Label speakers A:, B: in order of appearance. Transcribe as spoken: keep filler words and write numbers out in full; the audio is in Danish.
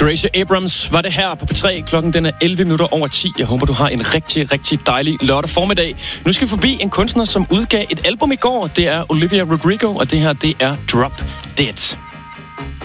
A: Gracie Abrams var det her på P tre. Klokken den er elleve minutter over ti. Jeg håber, du har en rigtig, rigtig dejlig lørdag formiddag. Nu skal vi forbi en kunstner, som udgav et album i går. Det er Olivia Rodrigo, og det her, det er Drop Dead.